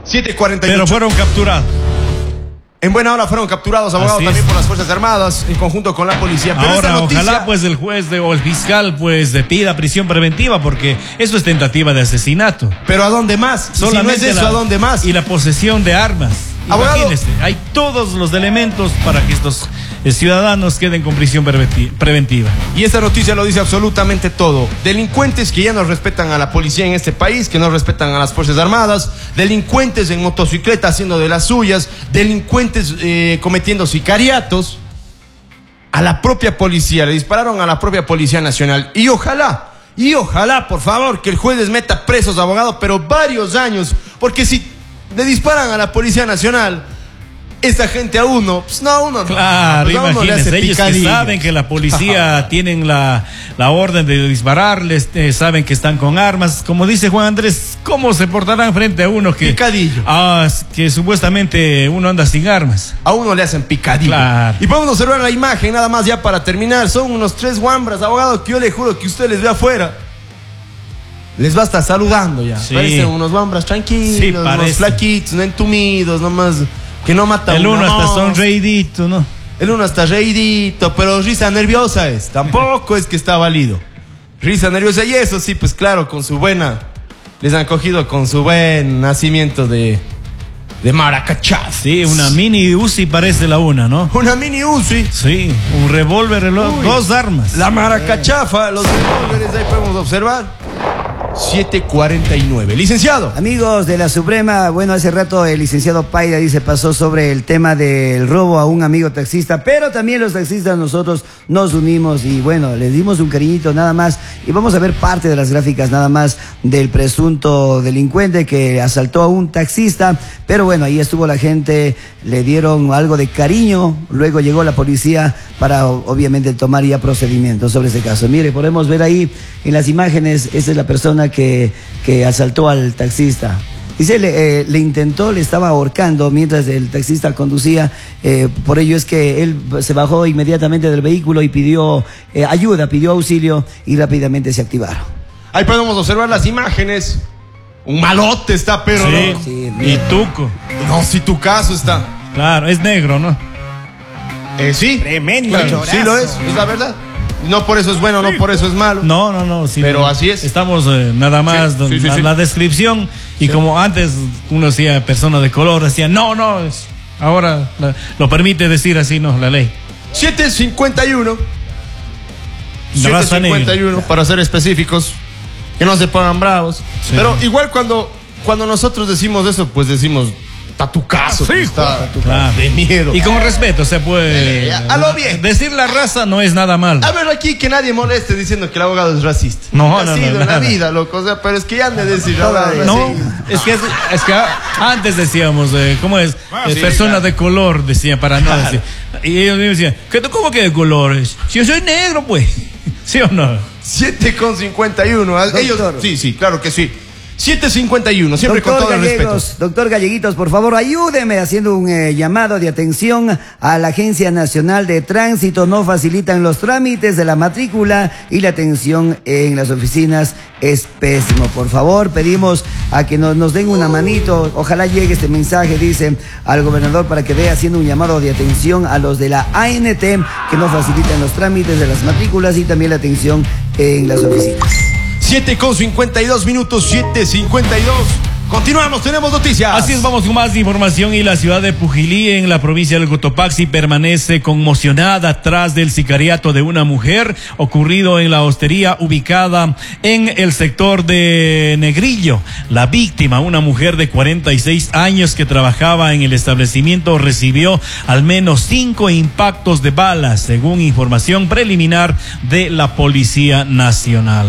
7:48. Pero fueron capturados. En buena hora fueron capturados, abogados, también por las Fuerzas Armadas, en conjunto con la policía. Pero ahora, esta noticia... ojalá pues el juez o el fiscal pues pida prisión preventiva, porque eso es tentativa de asesinato. Pero ¿a dónde más? Solamente si no es eso, ¿a dónde más? Y la posesión de armas. Abogado, imagínese, hay todos los elementos para que estos ciudadanos queden con prisión preventiva. Y esta noticia lo dice absolutamente todo. Delincuentes que ya no respetan a la policía en este país, que no respetan a las Fuerzas Armadas, delincuentes en motocicleta haciendo de las suyas, delincuentes cometiendo sicariatos a la propia policía, le dispararon a la propia Policía Nacional. Y ojalá, por favor, que el juez les meta presos, abogado, pero varios años, porque si le disparan a la Policía Nacional, esta gente a uno, pues no, a uno. Claro, pues imagínense, ellos que saben que la policía tienen la orden de dispararles, saben que están con armas. Como dice Juan Andrés, ¿cómo se portarán frente a uno que... Picadillo. Que supuestamente uno anda sin armas? A uno le hacen picadillo. Claro. Y podemos observar la imagen, nada más ya para terminar. Son unos 3 guambras, abogado, que yo le juro que usted les ve afuera. Les va a estar saludando ya. Sí. Parecen unos guambras tranquilos, Sí, unos flaquitos, no entumidos, nomás... Que no mata el uno hasta sonreidito, ¿no? El uno hasta reidito, pero risa nerviosa es. Tampoco es que está válido. Risa nerviosa, y eso sí, pues claro, con su buena... Les han cogido con su buen nacimiento de maracachá. Sí, una mini Uzi parece la una, ¿no? Una mini Uzi. Sí, un revólver, 2 armas. La maracachafa, los revólveres, ahí podemos observar. 7:49. Licenciado. Amigos de la Suprema, bueno, hace rato el licenciado Paida dice pasó sobre el tema del robo a un amigo taxista, pero también los taxistas nosotros nos unimos y bueno, les dimos un cariñito nada más y vamos a ver parte de las gráficas nada más del presunto delincuente que asaltó a un taxista, pero bueno, ahí estuvo la gente, le dieron algo de cariño, luego llegó la policía para obviamente tomar ya procedimientos sobre ese caso. Mire, podemos ver ahí en las imágenes, esa es la persona que asaltó al taxista. Dice, le intentó, le estaba ahorcando mientras el taxista conducía, por ello es que él se bajó inmediatamente del vehículo y pidió ayuda, pidió auxilio y rápidamente se activaron. Ahí podemos observar las imágenes. Un malote está, pero sí, no. Sí, y tuco. No, si tu caso está. Claro, es negro, ¿no? Sí. Tremendo. Claro, sí lo es la verdad. No por eso es bueno, no por eso es malo. No, sí, pero así es. Estamos nada más la descripción y como antes uno decía persona de color, decía no, ahora lo permite decir así, no, la ley. 7:51. Raza negra. 7:51 para ser específicos, que no se pongan bravos. Sí. Pero igual cuando nosotros decimos eso, pues decimos está tu caso, sí, está claro. De miedo. Y con respeto se puede. A lo bien. Decir la raza no es nada mal. A ver, aquí que nadie moleste diciendo que el abogado es racista. No, ha sido en la vida, loco. O sea, pero es que ya han de decir. No, es que antes decíamos, ¿cómo es? Persona de color, decía, para no decir. Y ellos me decían, ¿cómo que de colores? Si yo soy negro, pues. ¿Sí o no? 7:51. Ellos, sí, claro que sí. 7:51, siempre con todo el respeto. Doctor Galleguitos, por favor, ayúdeme haciendo un llamado de atención a la Agencia Nacional de Tránsito. No facilitan los trámites de la matrícula y la atención en las oficinas es pésimo. Por favor, pedimos a que nos den una manito. Ojalá llegue este mensaje, dice, al gobernador para que vea haciendo un llamado de atención a los de la ANT que no facilitan los trámites de las matrículas y también la atención en las oficinas. 7:52 minutos, 7:52. Continuamos, tenemos noticias. Así es, vamos con más información y la ciudad de Pujilí, en la provincia del Cotopaxi, permanece conmocionada tras del sicariato de una mujer ocurrido en la hostería ubicada en el sector de Negrillo. La víctima, una mujer de 46 años que trabajaba en el establecimiento, recibió al menos 5 impactos de balas, según información preliminar de la Policía Nacional.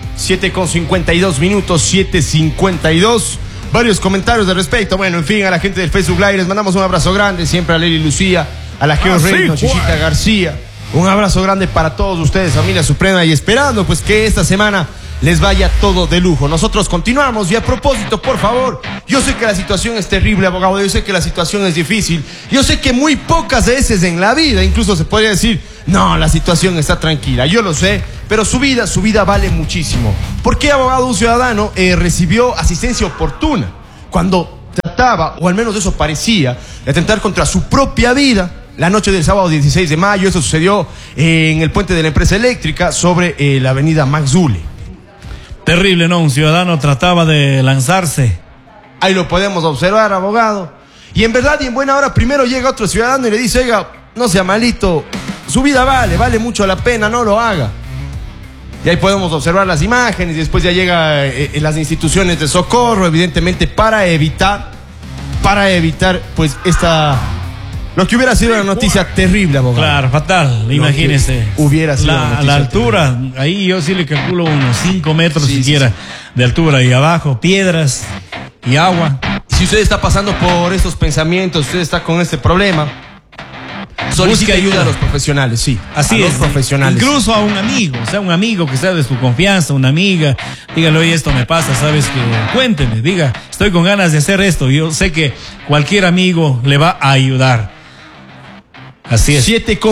7:52 minutos, 7:52. Varios comentarios de respecto. Bueno, en fin, a la gente del Facebook Live les mandamos un abrazo grande. Siempre a Lely Lucía, a la Geo Reino, Chichita García. Un abrazo grande para todos ustedes, familia Suprema, y esperando pues que esta semana les vaya todo de lujo. Nosotros continuamos y a propósito, por favor, yo sé que la situación es terrible, abogado, yo sé que la situación es difícil, yo sé que muy pocas veces en la vida, incluso se podría decir, no, la situación está tranquila, yo lo sé, pero su vida vale muchísimo. ¿Por qué, abogado, un ciudadano recibió asistencia oportuna cuando trataba, o al menos eso parecía, de atentar contra su propia vida. La noche del sábado 16 de mayo, eso sucedió en el puente de la empresa eléctrica sobre la avenida Max Zule. Terrible, ¿no? Un ciudadano trataba de lanzarse. Ahí lo podemos observar, abogado. Y en verdad y en buena hora, primero llega otro ciudadano y le dice, oiga, no sea malito, su vida vale mucho la pena, no lo haga. Y ahí podemos observar las imágenes y después ya llega las instituciones de socorro, evidentemente para evitar pues lo que hubiera sido una noticia terrible, abogado. Claro, fatal, imagínese. Hubiera sido la altura, terrible. Ahí yo sí le calculo unos 5 metros siquiera de altura, y abajo piedras y agua. Si usted está pasando por estos pensamientos, usted está con este problema, solicite ayuda a los profesionales, sí. Así es, profesionales. Incluso a un amigo, o sea, un amigo que sea de su confianza, una amiga, dígale, oye, esto me pasa, ¿sabes qué? Cuénteme, diga, estoy con ganas de hacer esto. Yo sé que cualquier amigo le va a ayudar. Así es.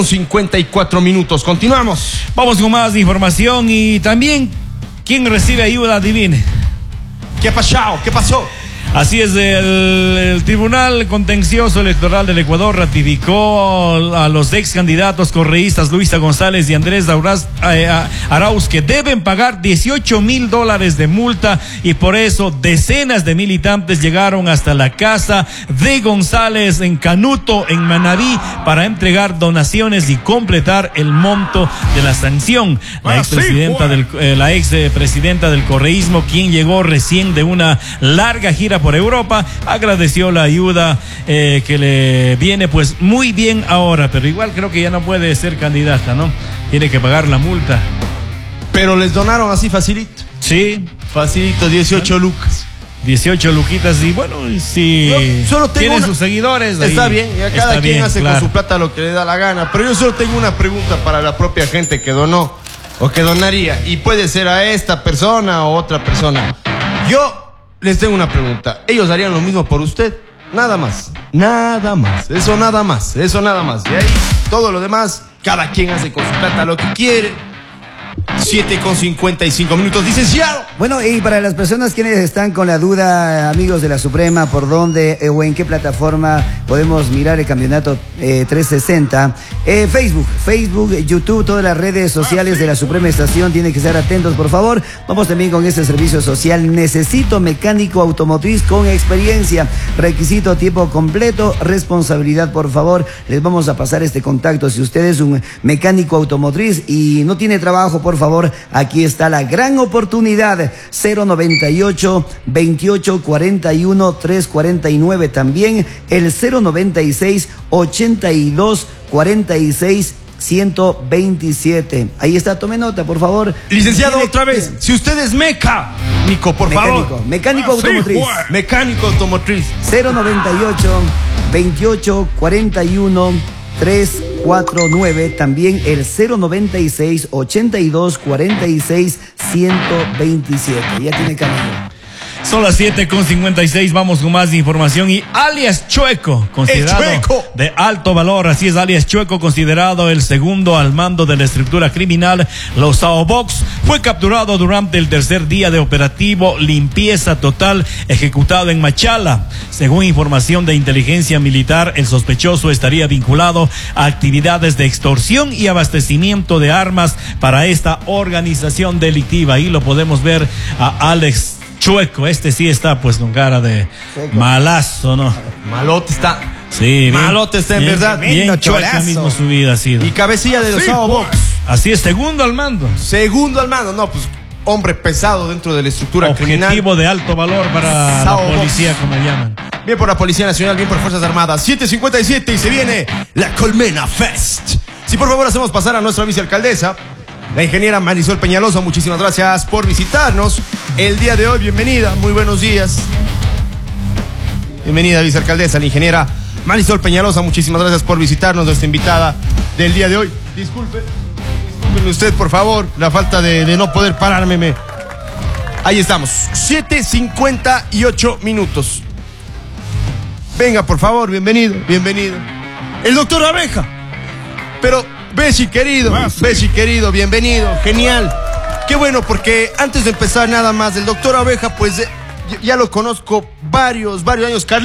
7:54, continuamos. Vamos con más información y también, ¿quién recibe ayuda? Adivine. ¿Qué ha pasado? ¿Qué pasó? Así es, el Tribunal Contencioso Electoral del Ecuador ratificó a los ex candidatos correístas Luisa González y Andrés Arauz que deben pagar $18,000 de multa, y por eso decenas de militantes llegaron hasta la casa de González en Canuto, en Manabí, para entregar donaciones y completar el monto de la sanción. La expresidenta del correísmo, quien llegó recién de una larga gira por Europa, agradeció la ayuda que le viene pues muy bien ahora, pero igual creo que ya no puede ser candidata, ¿no? Tiene que pagar la multa. Pero les donaron así facilito. Sí. Facilito, 18 lucas. 18 luquitas, y bueno, si solo tienen sus seguidores. Está bien, y a cada quien hace con su plata lo que le da la gana. Pero yo solo tengo una pregunta para la propia gente que donó o que donaría, y puede ser a esta persona o otra persona. Yo les tengo una pregunta. ¿Ellos harían lo mismo por usted? Nada más. Eso nada más. Y ahí todo lo demás, cada quien hace con su plata lo que quiere. 7:55, licenciado. Bueno, y para las personas quienes están con la duda, amigos de la Suprema, por dónde o en qué plataforma podemos mirar el campeonato 360, Facebook, YouTube, todas las redes sociales de la Suprema Estación, tienen que estar atentos, por favor. Vamos también con este servicio social. Necesito mecánico automotriz con experiencia, requisito tiempo completo, responsabilidad, por favor. Les vamos a pasar este contacto. Si usted es un mecánico automotriz y no tiene trabajo, por favor, aquí está la gran oportunidad. 098-2841-349. También el 096-8246-127. Ahí está, tome nota, por favor. Licenciado, otra vez, si usted es mecánico, por favor. Mecánico automotriz. Mecánico automotriz. 098-2841-349, también el 096-8246-127. Ya tiene camino. Son las 7:56, vamos con más información. Y alias Chueco, considerado de alto valor, así es, alias Chueco, considerado el segundo al mando de la estructura criminal Los Sao Box, fue capturado durante el tercer día de operativo Limpieza Total ejecutado en Machala. Según información de inteligencia militar, el sospechoso estaría vinculado a actividades de extorsión y abastecimiento de armas para esta organización delictiva. Ahí lo podemos ver a Alex Chueco. Este sí está pues con cara de malazo, ¿no? Malote está. Sí, malote está, en bien, verdad. Bien Chueca mismo su vida ha sido. Y cabecilla de los Sao Box. Así es, segundo al mando. No, pues hombre pesado dentro de la estructura criminal. Objetivo de alto valor para la policía, como llaman. Bien por la Policía Nacional, bien por Fuerzas Armadas. 7:57 y se viene la Colmena Fest. Si por favor hacemos pasar a nuestra vicealcaldesa, la ingeniera Marisol Peñalosa. Muchísimas gracias por visitarnos el día de hoy. Bienvenida, muy buenos días. Bienvenida, vicealcaldesa, la ingeniera Marisol Peñalosa. Muchísimas gracias por visitarnos, nuestra invitada del día de hoy. Discúlpeme usted, por favor, la falta de no poder pararme. Ahí estamos, 7:58. Venga, por favor, bienvenido. El doctor Abeja. Pero Beshi querido, bienvenido, genial. Qué bueno, porque antes de empezar nada más, el doctor Abeja, pues ya lo conozco varios años.